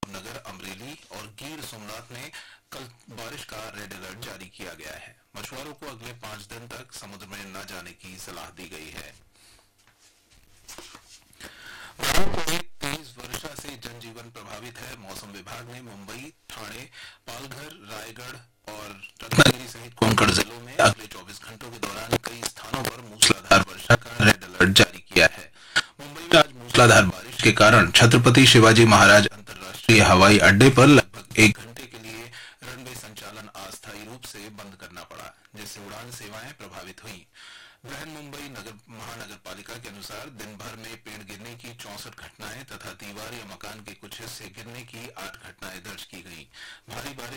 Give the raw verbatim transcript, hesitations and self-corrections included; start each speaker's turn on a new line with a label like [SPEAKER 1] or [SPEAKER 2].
[SPEAKER 1] नगर, अमरेली और गीर सोमनाथ में कल बारिश का रेड अलर्ट जारी किया गया है। मछुआरों को अगले पांच दिन तक समुद्र में न जाने की सलाह दी गई है। तेज वर्षा से जनजीवन प्रभावित है। मौसम विभाग ने मुंबई, ठाणे, पालघर, रायगढ़ और रत्नागिरी सहित कोंकण जिलों में अगले चौबीस घंटों के दौरान कई स्थानों पर मूसलाधार वर्षा का रेड अलर्ट जारी किया है। मुंबई में आज मूसलाधार बारिश के कारण छत्रपति शिवाजी महाराज अंतर्राष्ट्रीय हवाई अड्डे पर लगभग एक घंटे के लिए रनवे संचालन अस्थायी रूप से बंद करना पड़ा, जिससे उड़ान सेवाएं प्रभावित हुई। बृहन मुंबई नगर महानगर पालिका के अनुसार दिन भर में पेड़ गिरने की चौसठ घटनाएं तथा दीवार या मकान के कुछ हिस्से गिरने की आठ घटनाएं दर्ज की गई। भारी बारिश